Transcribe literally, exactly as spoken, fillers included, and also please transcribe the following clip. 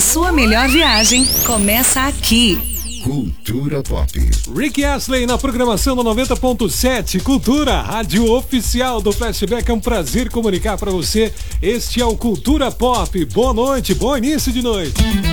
sua melhor viagem começa aqui. Cultura Pop. Rick Astley na programação do noventa ponto sete Cultura, rádio oficial do Flashback. É um prazer comunicar para você. Este é o Cultura Pop. Boa noite, bom início de noite.